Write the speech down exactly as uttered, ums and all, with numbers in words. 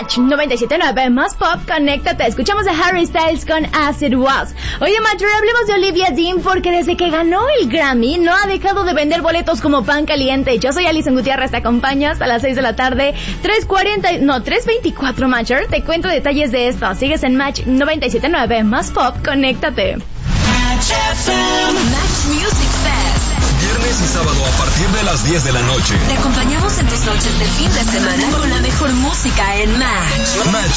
Match noventa y siete punto nueve más pop, conéctate. Escuchamos a Harry Styles con As It Was. Oye, Match, hablemos de Olivia Dean porque desde que ganó el Grammy no ha dejado de vender boletos como pan caliente. Yo soy Alison Gutiérrez, te acompaño hasta las seis de la tarde. tres cuarenta, no, tres veinticuatro, Matcher. Te cuento detalles de esto. Sigues en Match noventa y siete punto nueve más pop, conéctate. Match F M. Match Music Fest. Viernes y sábado a partir de las diez de la noche. Te acompañamos en tus noches de fin de semana con la mejor música en Match. Match